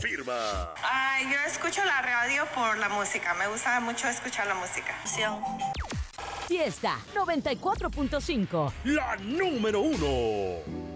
confirma. Ay, yo escucho la radio por la música. Me gusta mucho escuchar la música. Fiesta 94.5. La número 1.